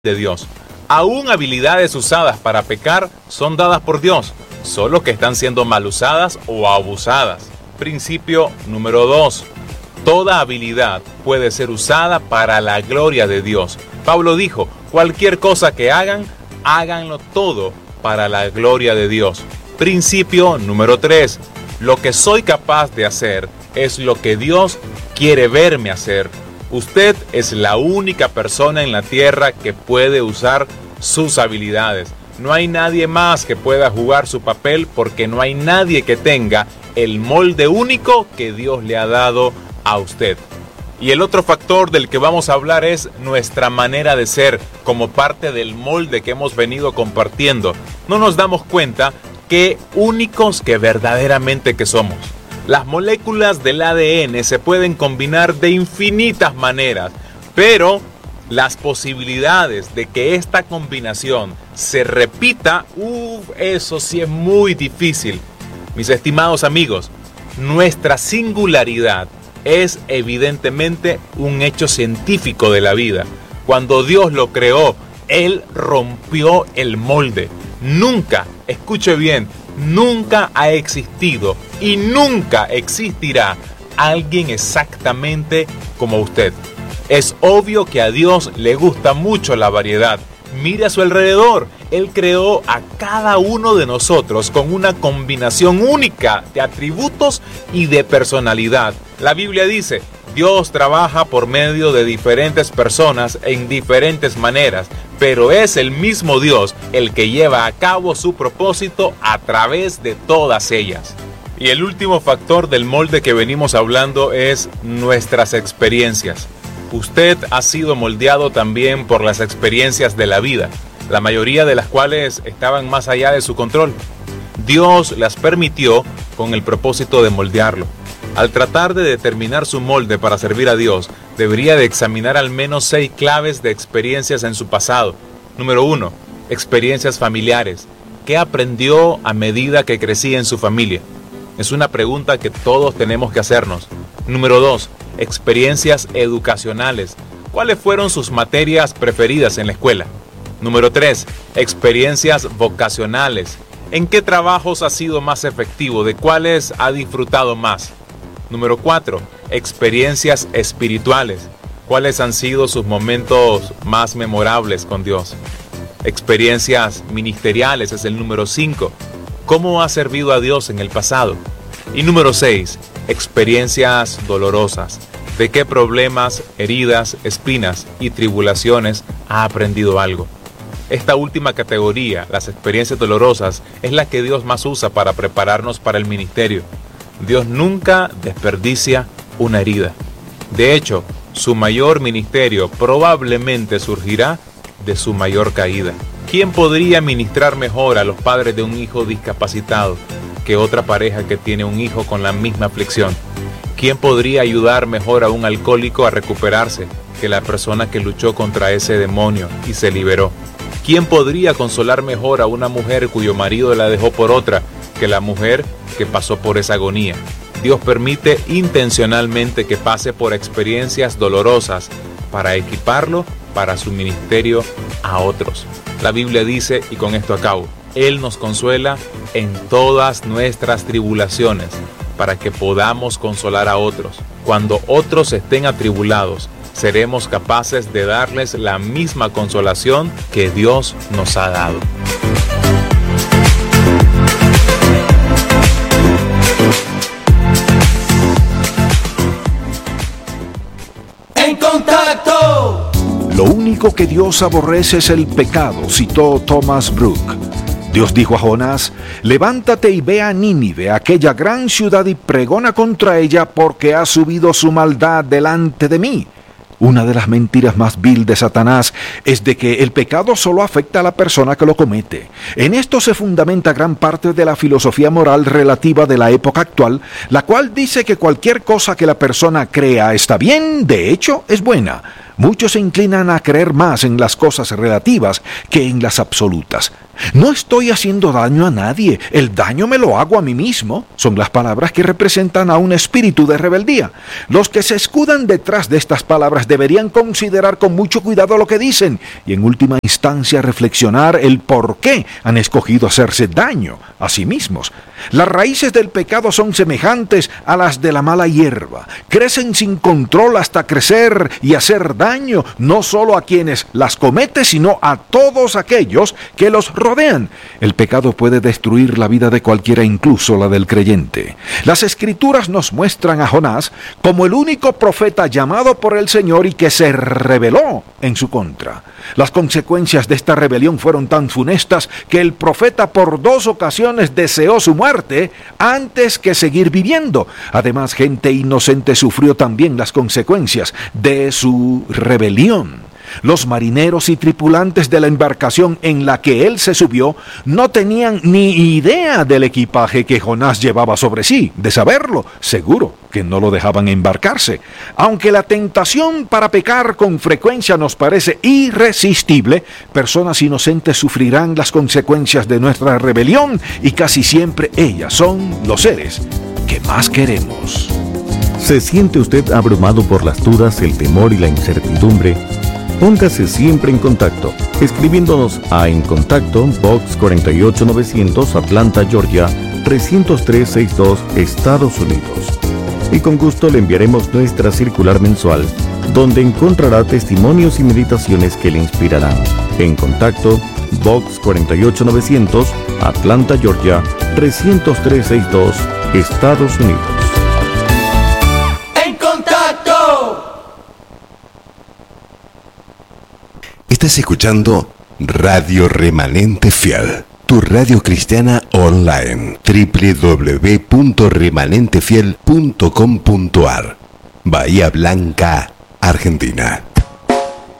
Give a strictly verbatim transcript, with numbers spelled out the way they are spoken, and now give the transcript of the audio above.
de Dios. Aún habilidades usadas para pecar son dadas por Dios, solo que están siendo mal usadas o abusadas. Principio número dos. Toda habilidad puede ser usada para la gloria de Dios. Pablo dijo, cualquier cosa que hagan, háganlo todo para la gloria de Dios. Principio número tres. Lo que soy capaz de hacer es lo que Dios quiere verme hacer. Usted es la única persona en la tierra que puede usar sus habilidades. No hay nadie más que pueda jugar su papel porque no hay nadie que tenga el molde único que Dios le ha dado a usted. Y el otro factor del que vamos a hablar es nuestra manera de ser como parte del molde que hemos venido compartiendo. No nos damos cuenta qué únicos que verdaderamente que somos. Las moléculas del A D N se pueden combinar de infinitas maneras, pero las posibilidades de que esta combinación se repita, uff, eso sí es muy difícil. Mis estimados amigos, nuestra singularidad es evidentemente un hecho científico de la vida. Cuando Dios lo creó, Él rompió el molde. Nunca, escuche bien, nunca ha existido y nunca existirá alguien exactamente como usted. Es obvio que a Dios le gusta mucho la variedad. Mire a su alrededor. Él creó a cada uno de nosotros con una combinación única de atributos y de personalidad. La Biblia dice, Dios trabaja por medio de diferentes personas en diferentes maneras, pero es el mismo Dios el que lleva a cabo su propósito a través de todas ellas. Y el último factor del molde que venimos hablando es nuestras experiencias. Usted ha sido moldeado también por las experiencias de la vida, la mayoría de las cuales estaban más allá de su control. Dios las permitió con el propósito de moldearlo. Al tratar de determinar su molde para servir a Dios, debería de examinar al menos seis claves de experiencias en su pasado. Número uno, experiencias familiares. ¿Qué aprendió a medida que crecía en su familia? Es una pregunta que todos tenemos que hacernos. Número dos, experiencias educacionales. ¿Cuáles fueron sus materias preferidas en la escuela? Número tres, experiencias vocacionales. ¿En qué trabajos ha sido más efectivo? ¿De cuáles ha disfrutado más? Número cuatro, experiencias espirituales. ¿Cuáles han sido sus momentos más memorables con Dios? Experiencias ministeriales es el número cinco. ¿Cómo ha servido a Dios en el pasado? Y número seis, experiencias dolorosas. ¿De qué problemas, heridas, espinas y tribulaciones ha aprendido algo? Esta última categoría, las experiencias dolorosas, es la que Dios más usa para prepararnos para el ministerio. Dios nunca desperdicia una herida. De hecho, su mayor ministerio probablemente surgirá de su mayor caída. ¿Quién podría ministrar mejor a los padres de un hijo discapacitado que otra pareja que tiene un hijo con la misma aflicción? ¿Quién podría ayudar mejor a un alcohólico a recuperarse que la persona que luchó contra ese demonio y se liberó? ¿Quién podría consolar mejor a una mujer cuyo marido la dejó por otra que la mujer que pasó por esa agonía? Dios permite intencionalmente que pase por experiencias dolorosas para equiparlo para su ministerio a otros. La Biblia dice, y con esto acabo, Él nos consuela en todas nuestras tribulaciones para que podamos consolar a otros. Cuando otros estén atribulados, seremos capaces de darles la misma consolación que Dios nos ha dado. En contacto. Lo único que Dios aborrece es el pecado, citó Thomas Brooke. Dios dijo a Jonás, levántate y ve a Nínive, aquella gran ciudad, y pregona contra ella porque ha subido su maldad delante de mí. Una de las mentiras más vil de Satanás es de que el pecado solo afecta a la persona que lo comete. En esto se fundamenta gran parte de la filosofía moral relativa de la época actual, la cual dice que cualquier cosa que la persona crea está bien, de hecho, es buena. Muchos se inclinan a creer más en las cosas relativas que en las absolutas. No estoy haciendo daño a nadie, el daño me lo hago a mí mismo. Son las palabras que representan a un espíritu de rebeldía. Los que se escudan detrás de estas palabras deberían considerar con mucho cuidado lo que dicen y en última instancia reflexionar el por qué han escogido hacerse daño a sí mismos. Las raíces del pecado son semejantes a las de la mala hierba. Crecen sin control hasta crecer y hacer daño, no solo a quienes las cometen, sino a todos aquellos que los rodean. El pecado puede destruir la vida de cualquiera, incluso la del creyente. Las Escrituras nos muestran a Jonás como el único profeta llamado por el Señor y que se rebeló en su contra. Las consecuencias de esta rebelión fueron tan funestas que el profeta por dos ocasiones deseó su muerte antes que seguir viviendo. Además, gente inocente sufrió también las consecuencias de su rebelión. Los marineros y tripulantes de la embarcación en la que él se subió no tenían ni idea del equipaje que Jonás llevaba sobre sí. De saberlo, seguro que no lo dejaban embarcarse. Aunque la tentación para pecar con frecuencia nos parece irresistible, personas inocentes sufrirán las consecuencias de nuestra rebelión y casi siempre ellas son los seres que más queremos. ¿Se siente usted abrumado por las dudas, el temor y la incertidumbre? Póngase siempre en contacto, escribiéndonos a En Contacto, Box cuatro ocho novecientos, Atlanta, Georgia, tres tres seis dos, Estados Unidos. Y con gusto le enviaremos nuestra circular mensual, donde encontrará testimonios y meditaciones que le inspirarán. En Contacto, Box cuatro ocho novecientos, Atlanta, Georgia, tres tres seis dos, Estados Unidos. En Contacto. Estás escuchando Radio Remanente Fiel, tu radio cristiana online, doble u doble u doble u punto remanente fiel punto com punto a r, Bahía Blanca, Argentina.